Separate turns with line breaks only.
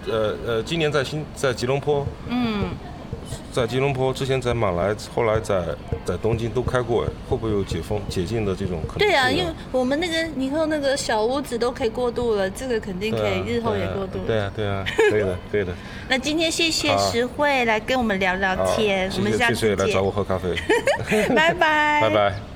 今年在吉隆坡，在吉隆坡之前在马来，后来在东京都开过，会不会有解禁的这种可能性？
对啊，因为我们以后那个小屋子都可以过渡了，这个肯定可以，日后也过渡。
对啊，可以的，可以的。
那今天谢谢石慧来跟我们聊聊天，我们下次见。
谢谢来找我喝咖啡。
拜拜。
拜拜。